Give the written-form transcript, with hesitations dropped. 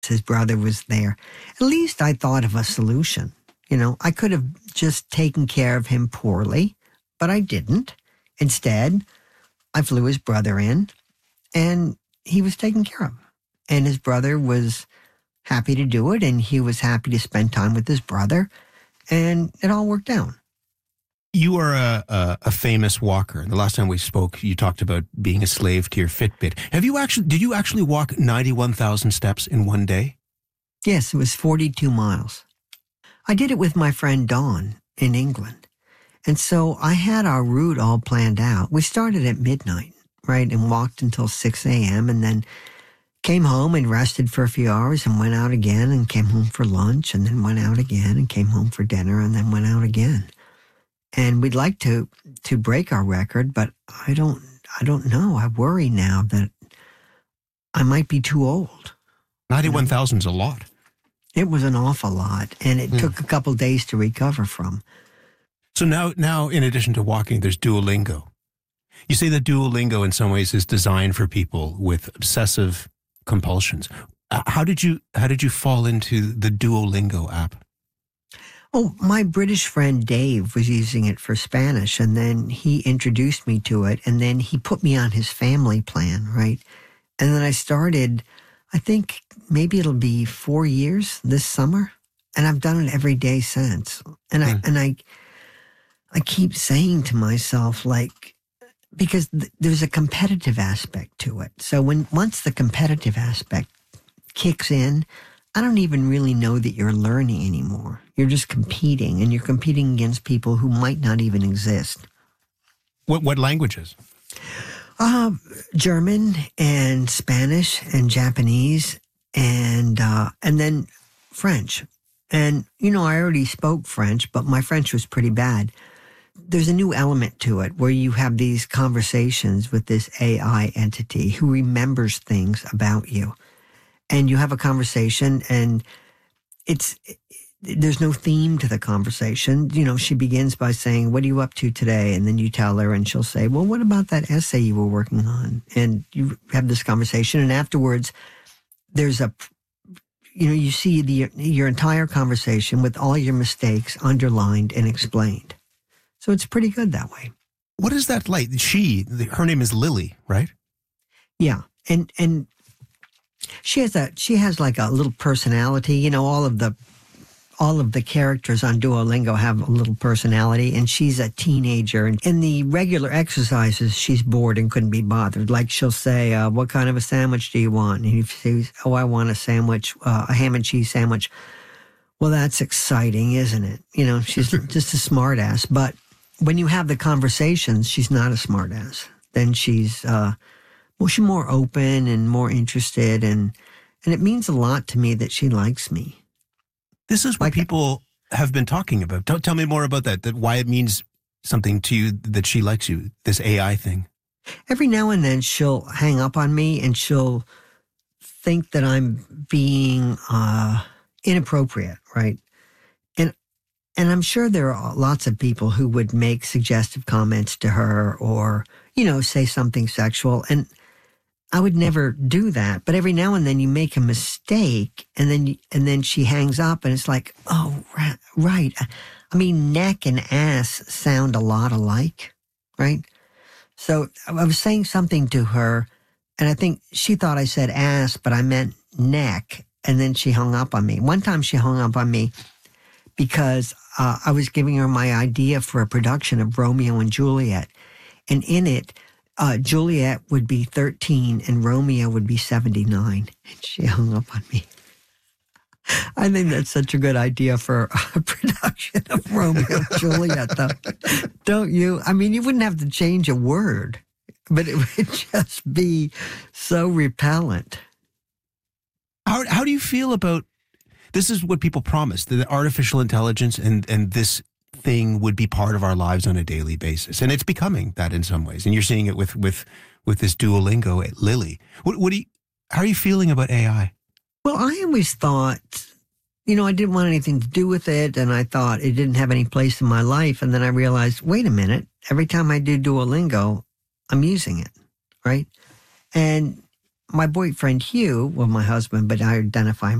His brother was there. At least I thought of a solution. I could have just taken care of him poorly, but I didn't. Instead, I flew his brother in, and he was taken care of. And his brother was happy to do it, and he was happy to spend time with his brother, and it all worked out. You are a famous walker. The last time we spoke, you talked about being a slave to your Fitbit. Did you actually walk 91,000 steps in one day? Yes, it was 42 miles. I did it with my friend Dawn in England. And so I had our route all planned out. We started at midnight, right, and walked until 6 a.m. and then came home and rested for a few hours and went out again and came home for lunch and then went out again and came home for dinner and then went out again. And we'd like to break our record, but I don't know. I worry now that I might be too old. 91,000 is a lot. It was an awful lot, and it took a couple days to recover from. So now, in addition to walking, there's Duolingo. You say that Duolingo in some ways is designed for people with obsessive compulsions. How did you fall into the Duolingo app? Oh, my British friend Dave was using it for Spanish, and then he introduced me to it, and then he put me on his family plan, right? And then I started, I think maybe it'll be 4 years this summer, and I've done it every day since. And I keep saying to myself, like, because there's a competitive aspect to it. So once the competitive aspect kicks in, I don't even really know that you're learning anymore. You're just competing, and you're competing against people who might not even exist. What languages? German and Spanish and Japanese and then French. And, I already spoke French, but my French was pretty bad. There's a new element to it where you have these conversations with this AI entity who remembers things about you. And you have a conversation, and there's no theme to the conversation. She begins by saying, "What are you up to today?" And then you tell her, and she'll say, "Well, what about that essay you were working on?" And you have this conversation, and afterwards, there's you see your entire conversation with all your mistakes underlined and explained. So it's pretty good that way. What is that like? Her name is Lily, right? Yeah, and she has like a little personality. All of the characters on Duolingo have a little personality, and she's a teenager. And in the regular exercises, she's bored and couldn't be bothered. Like she'll say, "What kind of a sandwich do you want?" And if she says, "Oh, I want a sandwich, a ham and cheese sandwich." Well, that's exciting, isn't it? She's just a smart ass. But when you have the conversations, she's not a smart ass. Then she's more open and more interested, and it means a lot to me that she likes me. This is what people have been talking about. Tell me more about that why it means something to you that she likes you, this AI thing. Every now and then she'll hang up on me and she'll think that I'm being inappropriate, right? And I'm sure there are lots of people who would make suggestive comments to her or, say something sexual. And I would never do that. But every now and then you make a mistake and then she hangs up and it's like, oh, right. I mean, neck and ass sound a lot alike, right? So I was saying something to her and I think she thought I said ass, but I meant neck. And then she hung up on me. One time she hung up on me because I was giving her my idea for a production of Romeo and Juliet. And in it, Juliet would be 13 and Romeo would be 79. And she hung up on me. I think that's such a good idea for a production of Romeo and Juliet, though. Don't you? I mean, you wouldn't have to change a word, but it would just be so repellent. How do you feel about, this is what people promised, that artificial intelligence and this thing would be part of our lives on a daily basis. And it's becoming that in some ways. And you're seeing it with this Duolingo at Lily. How are you feeling about AI? Well, I always thought, I didn't want anything to do with it. And I thought it didn't have any place in my life. And then I realized, wait a minute, every time I do Duolingo, I'm using it, right? And my boyfriend Hugh, well, my husband, but I identify him